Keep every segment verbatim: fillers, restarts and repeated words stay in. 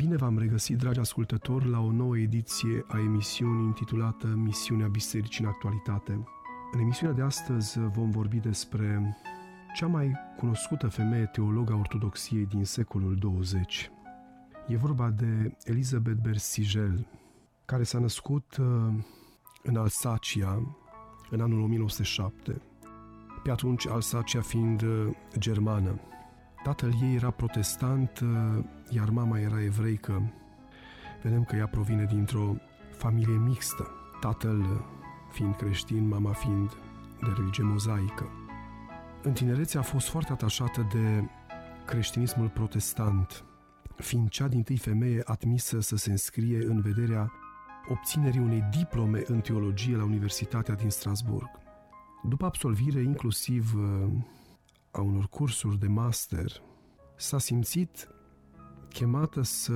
Bine v-am regăsit, dragi ascultători, la o nouă ediție a emisiunii intitulată Misiunea Bisericii în actualitate. În emisiunea de astăzi vom vorbi despre cea mai cunoscută femeie teologă a ortodoxiei din secolul douăzeci. E vorba de Elisabeth Bersigel, care s-a născut în Alsacia în anul o mie nouă sute șapte, pe atunci Alsacia fiind germană. Tatăl ei era protestant, iar mama era evreică. Vedem că ea provine dintr-o familie mixtă, tatăl fiind creștin, mama fiind de religie mozaică. În tinerețe a fost foarte atașată de creștinismul protestant, fiind cea dintâi femeie admisă să se înscrie în vederea obținerii unei diplome în teologie la Universitatea din Strasburg. După absolvire inclusiv a unor cursuri de master, s-a simțit chemată să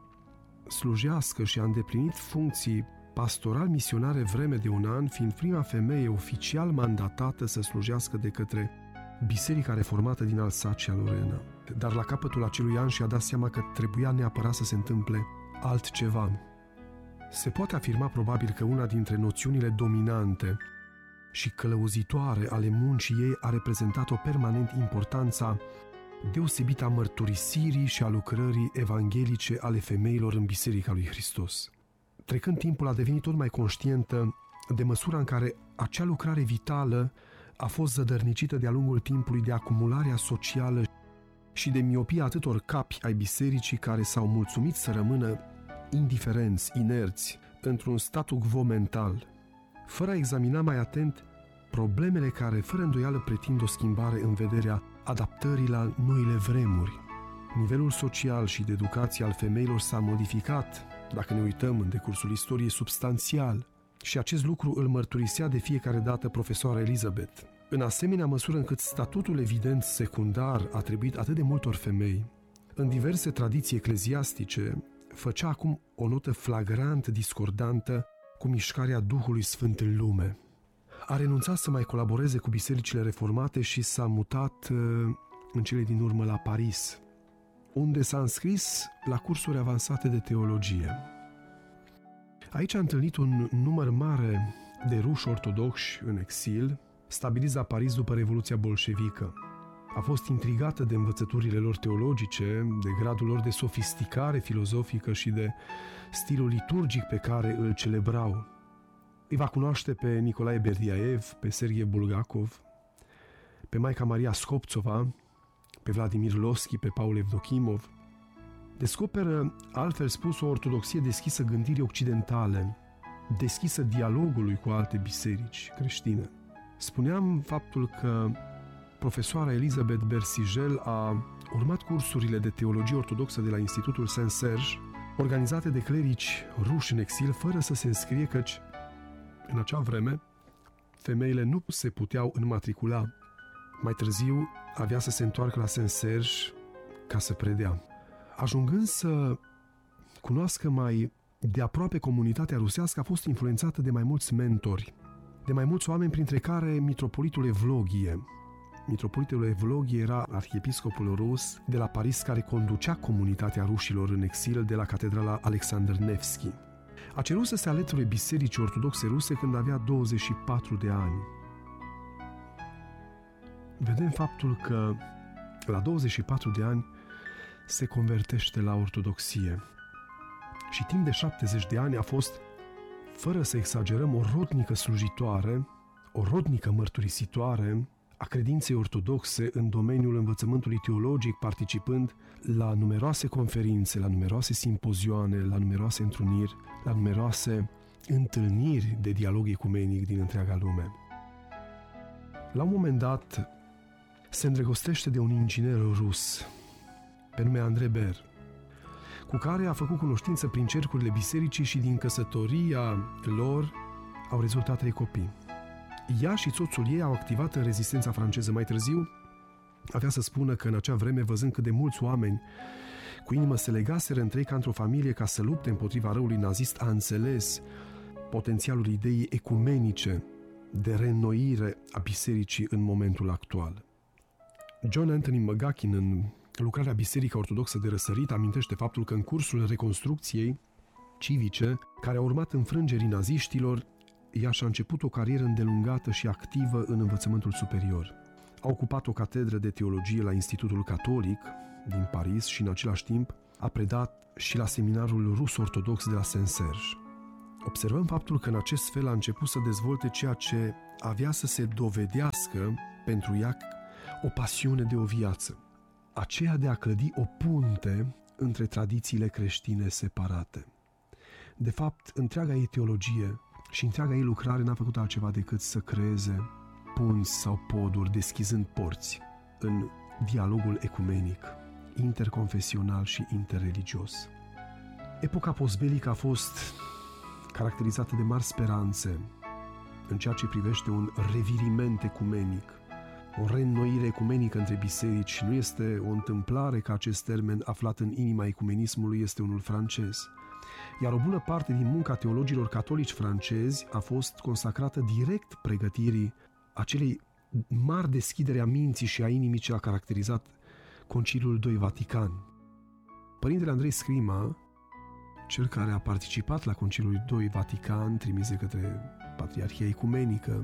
slujească și a îndeplinit funcții pastoral-misionare vreme de un an, fiind prima femeie oficial mandatată să slujească de către Biserica Reformată din Alsacia-Lorena. Dar la capătul acelui an și-a dat seama că trebuia neapărat să se întâmple altceva. Se poate afirma probabil că una dintre noțiunile dominante și călăuzitoare ale muncii ei a reprezentat-o permanent importanța deosebită a mărturisirii și a lucrării evanghelice ale femeilor în Biserica lui Hristos. Trecând timpul, a devenit tot mai conștientă de măsura în care acea lucrare vitală a fost zădărnicită de-a lungul timpului de acumularea socială și de miopia atâtor capi ai bisericii care s-au mulțumit să rămână indiferenți, inerți, într-un statu quo mental, fără a examina mai atent problemele care, fără îndoială, pretind o schimbare în vederea adaptării la noile vremuri. Nivelul social și de educație al femeilor s-a modificat, dacă ne uităm în decursul istoriei, substanțial, și acest lucru îl mărturisea de fiecare dată profesoara Elisabeth. În asemenea măsură încât statutul evident secundar atribuit atât de multor femei, în diverse tradiții ecleziastice, făcea acum o notă flagrant discordantă cu mișcarea Duhului Sfânt în lume. A renunțat să mai colaboreze cu bisericile reformate și s-a mutat în cele din urmă la Paris, unde s-a înscris la cursuri avansate de teologie. Aici a întâlnit un număr mare de ruși ortodoxi în exil, stabiliți la Paris după Revoluția bolșevică. A fost intrigată de învățăturile lor teologice, de gradul lor de sofisticare filozofică și de stilul liturgic pe care îl celebrau. Îi va cunoaște pe Nicolae Berdiaev, pe Serghei Bulgakov, pe Maica Maria Skoptsova, pe Vladimir Loschi, pe Paul Evdokimov. Descoperă, altfel spus, o ortodoxie deschisă gândirii occidentale, deschisă dialogului cu alte biserici creștine. Spuneam faptul că profesoara Elisabeth Bersigel a urmat cursurile de teologie ortodoxă de la Institutul Saint-Serge, organizate de clerici ruși în exil, fără să se înscrie, căci în acea vreme femeile nu se puteau înmatricula. Mai târziu avea să se întoarcă la Saint-Serge ca să predea. Ajungând să cunoască mai de aproape comunitatea rusească, a fost influențată de mai mulți mentori, de mai mulți oameni, printre care mitropolitul Evlogie. Mitropolitul Evlogie era arhiepiscopul rus de la Paris care conducea comunitatea rușilor în exil de la catedrala Alexander Nevski. A cerut să se alăture bisericii ortodoxe ruse când avea douăzeci și patru de ani. Vedem faptul că la douăzeci și patru de ani se convertește la ortodoxie și timp de șaptezeci de ani a fost, fără să exagerăm, o rodnică slujitoare, o rodnică mărturisitoare a credinței ortodoxe în domeniul învățământului teologic, participând la numeroase conferințe, la numeroase simpozioane, la numeroase întruniri, la numeroase întâlniri de dialog ecumenic din întreaga lume. La un moment dat se îndrăgostește de un inginer rus pe nume Andrei Ber, cu care a făcut cunoștință prin cercurile bisericii și din căsătoria lor au rezultat trei copii. Ea și soțul ei au activat în rezistența franceză. Mai târziu avea să spună că în acea vreme, văzând cât de mulți oameni cu inimă se legaseră între ei ca într-o familie ca să lupte împotriva răului nazist, a înțeles potențialul ideii ecumenice de reînnoire a bisericii în momentul actual. John Anthony McGuckin, în Lucrarea Biserica Ortodoxă de Răsărit amintește faptul că în cursul reconstrucției civice, care a urmat înfrângerii naziștilor, ea și-a început o carieră îndelungată și activă în învățământul superior. A ocupat o catedră de teologie la Institutul Catolic din Paris și în același timp a predat și la seminarul rus-ortodox de la Saint-Serge. Observăm faptul că în acest fel a început să dezvolte ceea ce avea să se dovedească pentru ea o pasiune de o viață, aceea de a clădi o punte între tradițiile creștine separate. De fapt, întreaga ei teologie și întreaga ei lucrare n-a făcut altceva decât să creeze punți sau poduri, deschizând porți în dialogul ecumenic, interconfesional și interreligios. Epoca postbelică a fost caracterizată de mari speranțe în ceea ce privește un reviriment ecumenic, o reînnoire ecumenică între biserici. Nu este o întâmplare că acest termen aflat în inima ecumenismului este unul francez, iar o bună parte din munca teologilor catolici francezi a fost consacrată direct pregătirii acelei mari deschidere a minții și a inimii ce a caracterizat Conciliul doi Vatican. Părintele Andrei Scrima, cel care a participat la Conciliul doi Vatican, trimis de către Patriarhia Ecumenică,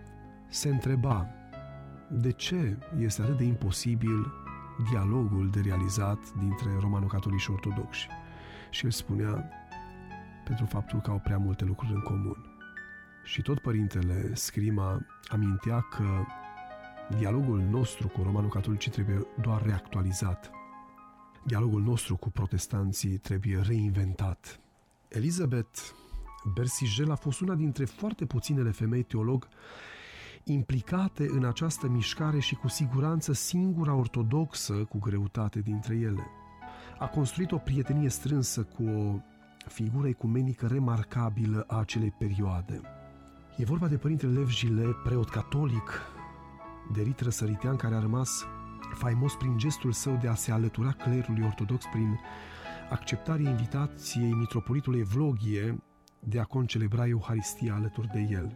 se întreba de ce este atât de imposibil dialogul de realizat dintre romano-catolici și ortodoxi. Și el spunea, pentru faptul că au prea multe lucruri în comun. Și tot părintele Scrima amintea că dialogul nostru cu romano-catolicii trebuie doar reactualizat. Dialogul nostru cu protestanții trebuie reinventat. Elisabeth Bersigel a fost una dintre foarte puținele femei teolog implicate în această mișcare și cu siguranță singura ortodoxă cu greutate dintre ele. A construit o prietenie strânsă cu o figură ecumenică remarcabilă a acelei perioade. E vorba de părintele Lev Gile, preot catolic de rit răsăritean, care a rămas faimos prin gestul său de a se alătura clerului ortodox prin acceptarea invitației mitropolitului Evlogie de a concelebra Euharistia alături de el.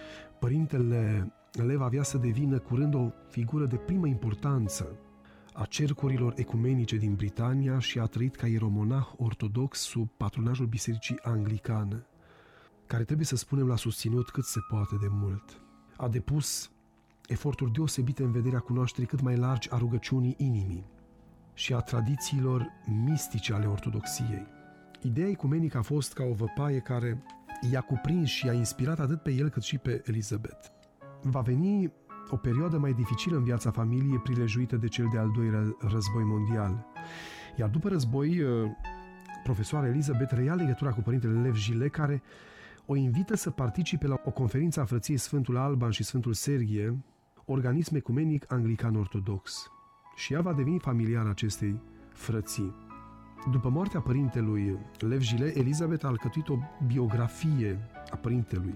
Părintele Lev avea să devină curând o figură de primă importanță a cercurilor ecumenice din Britania și a trăit ca ieromonah ortodox sub patronajul Bisericii Anglicane, care, trebuie să spunem, l-a susținut cât se poate de mult. A depus eforturi deosebite în vederea cunoașterii cât mai largi a rugăciunii inimii și a tradițiilor mistice ale ortodoxiei. Ideea ecumenică a fost ca o văpaie care i-a cuprins și i-a inspirat atât pe el cât și pe Elisabeth. Va veni o perioadă mai dificilă în viața familiei, prilejuită de cel de-al doilea război mondial. Iar după război, profesoara Elisabeth reia legătura cu părintele Lev Gile, care o invită să participe la o conferință a Frăției Sfântul Alban și Sfântul Serghie, organism ecumenic anglican-ortodox. Și ea va deveni familiară acestei frății. După moartea părintelui Lev Gile, Elisabeth a alcătuit o biografie a părintelui,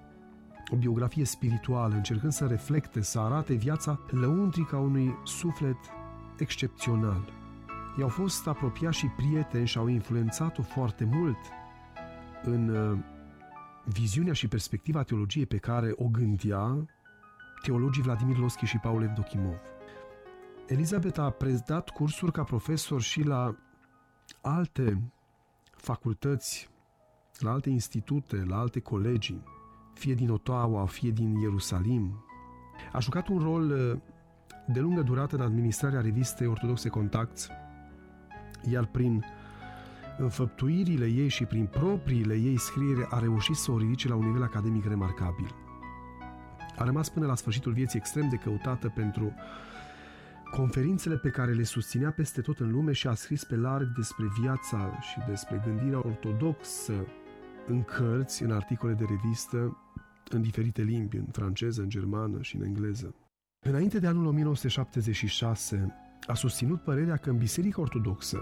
o biografie spirituală, încercând să reflecte, să arate viața lăuntrică a unui suflet excepțional. I-au fost apropiați și prieteni și au influențat-o foarte mult în viziunea și perspectiva teologiei pe care o gândea teologii Vladimir Loschi și Paul Evdokimov. Elisabeth a predat cursuri ca profesor și la alte facultăți, la alte institute, la alte colegii, fie din Ottawa, fie din Ierusalim. A jucat un rol de lungă durată în administrarea revistei Ortodoxe Contacts, iar prin înfăptuirile ei și prin propriile ei scriere a reușit să o ridice la un nivel academic remarcabil. A rămas până la sfârșitul vieții extrem de căutată pentru conferințele pe care le susținea peste tot în lume și a scris pe larg despre viața și despre gândirea ortodoxă în cărți, în articole de revistă, în diferite limbi, în franceză, în germană și în engleză. Înainte de anul o mie nouă sute șaptezeci și șase, a susținut părerea că în Biserica Ortodoxă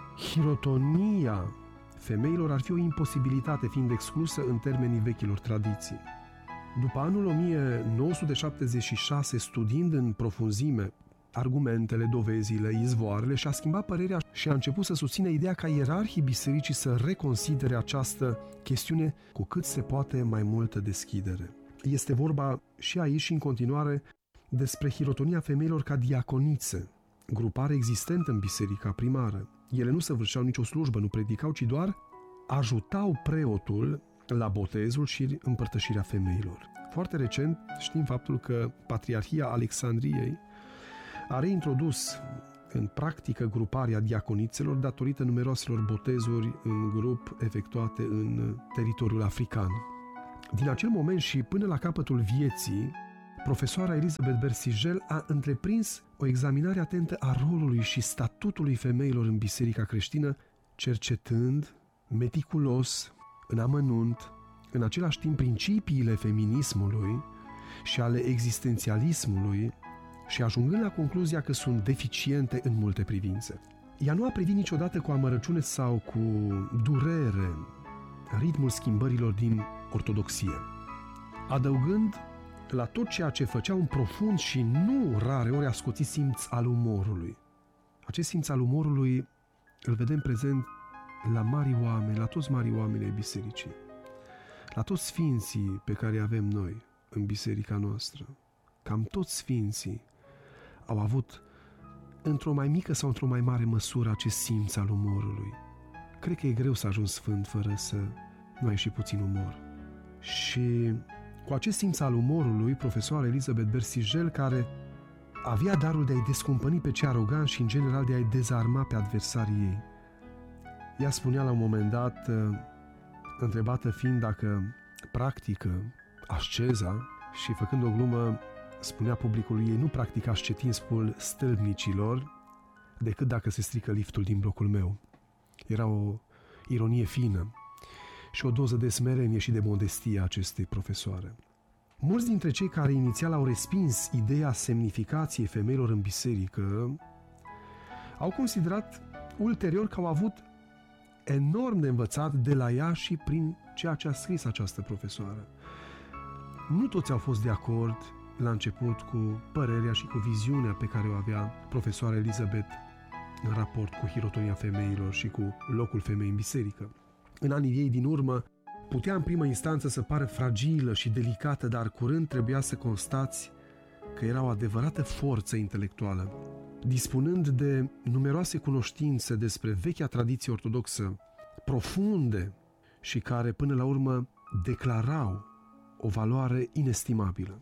hirotonia femeilor ar fi o imposibilitate, fiind exclusă în termenii vechilor tradiții. După anul o mie nouă sute șaptezeci și șase, studiind în profunzime argumentele, dovezile, izvoarele, și-a schimbat părerea și a început să susțină ideea ca ierarhii bisericii să reconsidere această chestiune cu cât se poate mai multă deschidere. Este vorba și aici și în continuare despre hirotonia femeilor ca diaconițe, grupare existentă în biserica primară. Ele nu săvârșeau nicio slujbă, nu predicau, ci doar ajutau preotul la botezul și împărtășirea femeilor. Foarte recent știm faptul că Patriarhia Alexandriei a reintrodus în practică gruparea diaconițelor datorită numeroaselor botezuri în grup efectuate în teritoriul african. Din acel moment și până la capătul vieții, profesoara Elizabeth Bersigel a întreprins o examinare atentă a rolului și statutului femeilor în biserica creștină, cercetând meticulos, în amănunt, în același timp principiile feminismului și ale existențialismului și ajungând la concluzia că sunt deficiente în multe privințe. Ea nu a privit niciodată cu amărăciune sau cu durere ritmul schimbărilor din ortodoxie, adăugând la tot ceea ce făcea un profund și nu rare ori ascuțit simț al umorului. Acest simț al umorului îl vedem prezent la mari oameni, la toți mari oameni ai bisericii, la toți sfinții pe care îi avem noi în biserica noastră. Cam toți sfinții au avut, într-o mai mică sau într-o mai mare măsură, acest simț al umorului. Cred că e greu să ajungi sfânt fără să nu ai și puțin umor. Și cu acest simț al umorului, profesoara Elizabeth Bersigel, care avea darul de a-i descumpăni pe cei aroganți și, în general, de a-i dezarma pe adversarii ei. Ea spunea la un moment dat, întrebată fiind dacă practică asceza, și făcând o glumă, spunea publicului ei: nu practic ascetismul stâlpnicilor decât dacă se strică liftul din blocul meu. Era o ironie fină și o doză de smerenie și de modestie a acestei profesoare. Mulți dintre cei care inițial au respins ideea semnificației femeilor în biserică au considerat ulterior că au avut enorm de învățat de la ea și prin ceea ce a scris această profesoară. Nu toți au fost de acord la început cu părerea și cu viziunea pe care o avea profesoara Elizabeth în raport cu hirotonia femeilor și cu locul femeii în biserică. În anii ei din urmă, putea în primă instanță să pară fragilă și delicată, dar curând trebuia să constați că era o adevărată forță intelectuală. Dispunând de numeroase cunoștințe despre vechea tradiție ortodoxă, profunde și care până la urmă declarau o valoare inestimabilă.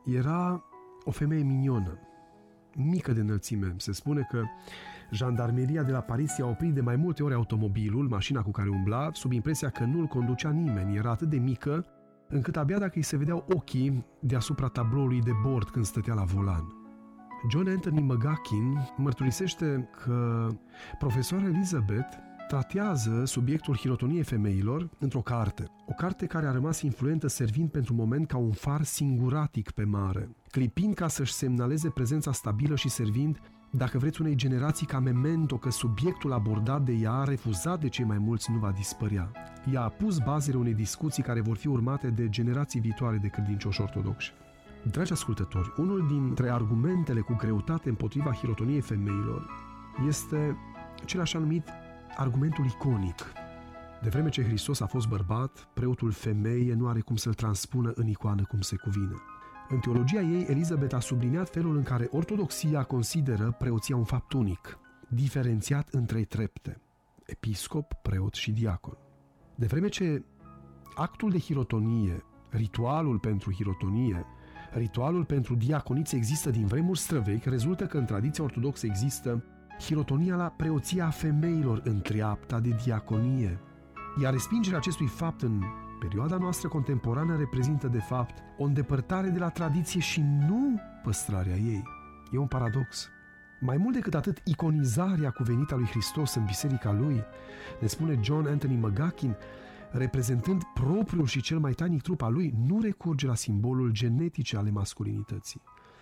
Era o femeie minionă, mică de înălțime. Se spune că jandarmeria de la Paris i-a oprit de mai multe ori automobilul, mașina cu care umbla, sub impresia că nu-l conducea nimeni. Era atât de mică, încât abia dacă îi se vedeau ochii deasupra tabloului de bord când stătea la volan. John Anthony McGuckin mărturisește că profesoara Elizabeth tratează subiectul hirotoniei femeilor într-o carte. O carte care a rămas influentă, servind pentru moment ca un far singuratic pe mare, clipind ca să-și semnaleze prezența stabilă și servind, dacă vreți, unei generații ca memento că subiectul abordat de ea, refuzat de cei mai mulți, nu va dispărea. Ea a pus bazele unei discuții care vor fi urmate de generații viitoare de credincioși ortodoxi. Dragi ascultători, unul dintre argumentele cu greutate împotriva hirotoniei femeilor este cel așa numit argumentul iconic. De vreme ce Hristos a fost bărbat, preotul femeie nu are cum să-l transpună în icoană cum se cuvine. În teologia ei, Elizabeth a subliniat felul în care ortodoxia consideră preoția un fapt unic, diferențiat în trei trepte: episcop, preot și diacon. De vreme ce actul de hirotonie, ritualul pentru hirotonie, ritualul pentru diaconiță există din vremuri străvechi, rezultă că în tradiția ortodoxă există hirotonia la preoția femeilor în treapta de diaconie. Iar respingerea acestui fapt în perioada noastră contemporană reprezintă, de fapt, o îndepărtare de la tradiție și nu păstrarea ei. E un paradox. Mai mult decât atât, iconizarea cuvenită a lui Hristos în biserica lui, ne spune John Anthony McGuckin, reprezentând propriul și cel mai tainic trup al lui, nu recurge la simbolul genetice ale masculinității,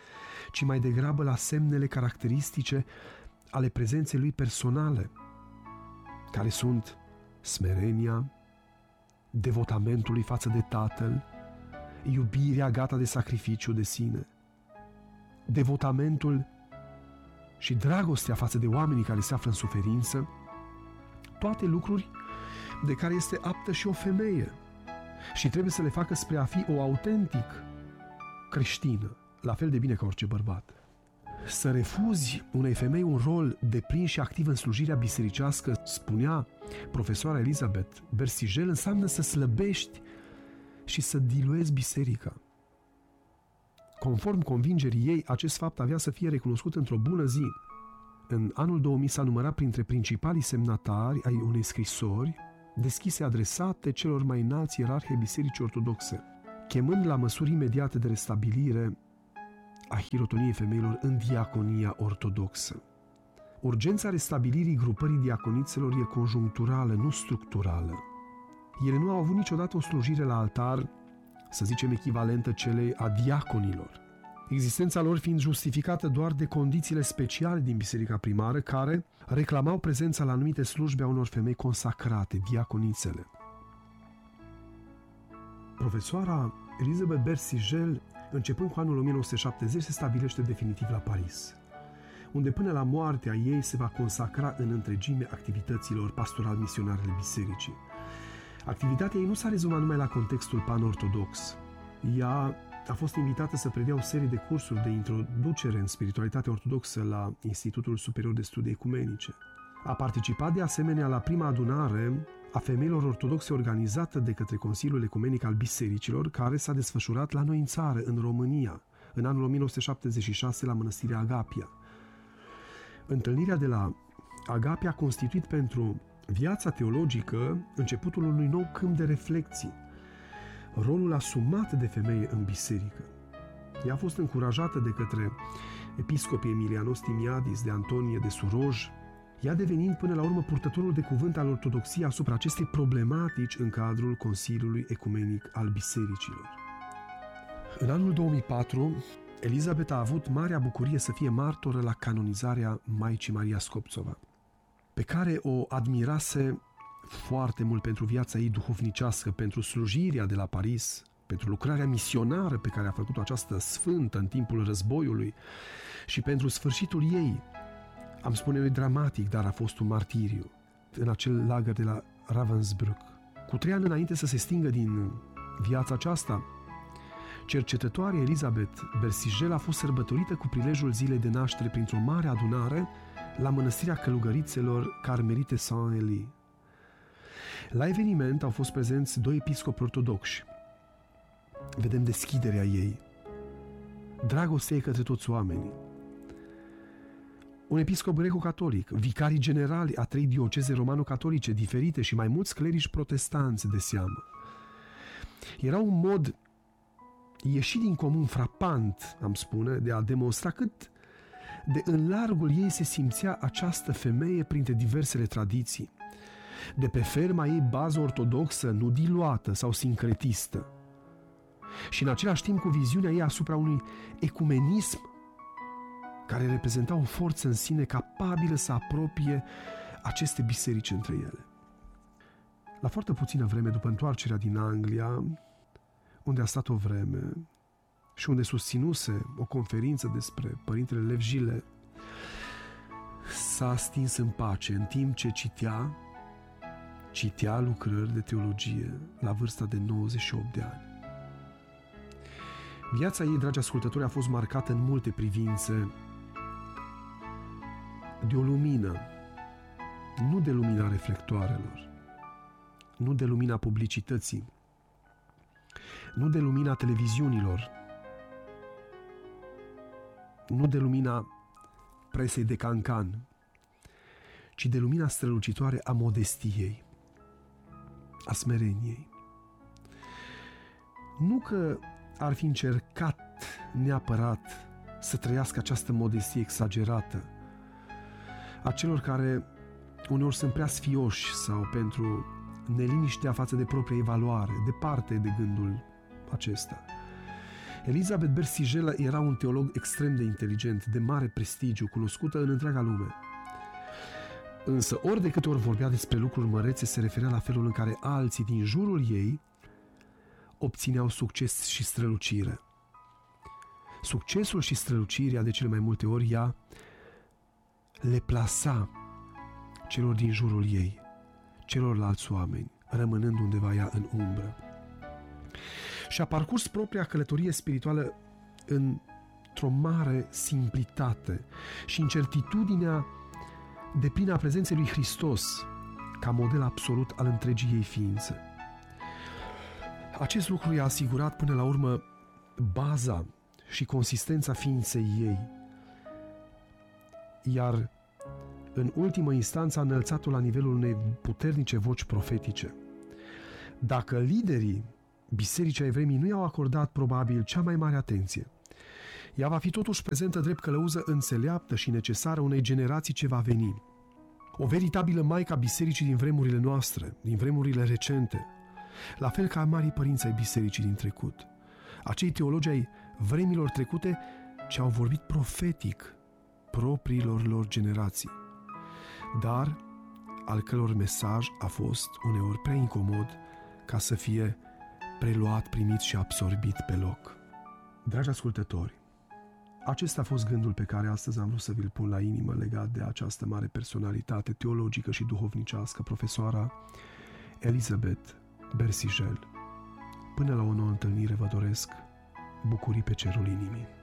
ci mai degrabă la semnele caracteristice ale prezenței lui personale, care sunt smerenia, devotamentul lui față de Tatăl, iubirea gata de sacrificiu de sine, devotamentul și dragostea față de oamenii care se află în suferință, toate lucruri de care este aptă și o femeie și trebuie să le facă spre a fi o autentic creștină, la fel de bine ca orice bărbat. Să refuzi unei femei un rol deplin și activ în slujirea bisericească, spunea profesoara Elizabeth Bersigel, înseamnă să slăbești și să diluezi biserica. Conform convingerii ei, acest fapt avea să fie recunoscut într-o bună zi. În anul două mii s-a numărat printre principalii semnatari ai unei scrisori deschise adresate celor mai înalți ierarhi ai Bisericii Ortodoxe, chemând la măsuri imediate de restabilire a hirotoniei femeilor în diaconia ortodoxă. Urgența restabilirii grupării diaconițelor e conjuncturală, nu structurală. Ele nu au avut niciodată o slujire la altar, să zicem echivalentă celei a diaconilor, existența lor fiind justificată doar de condițiile speciale din biserica primară, care reclamau prezența la anumite slujbe a unor femei consacrate, diaconițele. Profesoara Elizabeth Bersigel, începând cu anul o mie nouă sute șaptezeci, se stabilește definitiv la Paris, unde până la moartea ei se va consacra în întregime activităților pastoral-misionare ale bisericii. Activitatea ei nu s-a rezumat numai la contextul pan-ortodox. Ea a fost invitată să predea o serie de cursuri de introducere în spiritualitatea ortodoxă la Institutul Superior de Studii Ecumenice. A participat de asemenea la prima adunare a femeilor ortodoxe organizată de către Consiliul Ecumenic al Bisericilor, care s-a desfășurat la noi în țară, în România, în anul o mie nouă sute șaptezeci și șase, la Mănăstirea Agapia. Întâlnirea de la Agapia a constituit pentru viața teologică începutul unui nou câmp de reflecții, rolul asumat de femeie în biserică. Ea a fost încurajată de către episcopii Emilianos Timiadis, de Antonie de Suroj, ea devenind până la urmă purtătorul de cuvânt al ortodoxiei asupra acestei problematici în cadrul Consiliului Ecumenic al Bisericilor. În anul două mii patru, Elizabeth a avut marea bucurie să fie martoră la canonizarea Maicii Maria Scopțova, pe care o admirase foarte mult pentru viața ei duhovnicească, pentru slujirea de la Paris, pentru lucrarea misionară pe care a făcut-o această sfântă în timpul războiului și pentru sfârșitul ei, am spune noi dramatic, dar a fost un martiriu, în acel lagăr de la Ravensbrück. Cu trei ani înainte să se stingă din viața aceasta, cercetătoarea Elizabeth Bersigel a fost sărbătorită cu prilejul zilei de naștere printr-o mare adunare la Mănăstirea Călugărițelor Carmelite Saint-Elie. La eveniment au fost prezenți doi episcopi ortodoxi. Vedem deschiderea ei, dragostea ei către toți oamenii. Un episcop greco-catolic, vicarii generali a trei dioceze romano-catolice diferite și mai mulți clerici protestanți de seamă. Era un mod ieșit din comun, frapant, am spune, de a demonstra cât de în largul ei se simțea această femeie printre diversele tradiții, de pe ferma ei bază ortodoxă, nu diluată sau sincretistă, și în același timp cu viziunea ei asupra unui ecumenism care reprezenta o forță în sine capabilă să apropie aceste biserici între ele. La foarte puțină vreme după întoarcerea din Anglia, unde a stat o vreme și unde susținuse o conferință despre Părintele Lev Gile, s-a stins în pace în timp ce citea, citea lucrări de teologie la vârsta de nouăzeci și opt de ani. Viața ei, dragi ascultători, a fost marcată în multe privințe de o lumină, nu de lumina reflectoarelor, nu de lumina publicității, nu de lumina televiziunilor, nu de lumina presei de cancan, ci de lumina strălucitoare a modestiei, a smereniei. Nu că ar fi încercat neapărat să trăiască această modestie exagerată a celor care uneori sunt prea sfioși sau pentru neliniștea față de propria evaluare, departe de gândul acesta. Elizabeth Bersigel era un teolog extrem de inteligent, de mare prestigiu, cunoscută în întreaga lume. Însă, ori de câte ori vorbea despre lucruri mărețe, se referea la felul în care alții din jurul ei obțineau succes și strălucire. Succesul și strălucirea, de cele mai multe ori, ea le plasa celor din jurul ei, celorlalți oameni, rămânând undeva ea în umbră. Și a parcurs propria călătorie spirituală într-o mare simplitate și în certitudinea deplină a prezenței lui Hristos ca model absolut al întregii ei ființe. Acest lucru i-a asigurat până la urmă baza și consistența ființei ei, iar în ultimă instanță a înălțat-o la nivelul unei puternice voci profetice. Dacă liderii bisericii ai vremii nu i-au acordat probabil cea mai mare atenție, ea va fi totuși prezentă drept călăuză înțeleaptă și necesară unei generații ce va veni. O veritabilă maică a bisericii din vremurile noastre, din vremurile recente, la fel ca marii părinți ai bisericii din trecut, acei teologi ai vremilor trecute ce au vorbit profetic propriilor lor generații, dar al căror mesaj a fost uneori prea incomod ca să fie preluat, primit și absorbit pe loc. Dragi ascultători, acesta a fost gândul pe care astăzi am vrut să vi-l pun la inimă legat de această mare personalitate teologică și duhovnicească, profesoara Elizabeth Bersijel. Până la o nouă întâlnire vă doresc bucurii pe cerul inimii.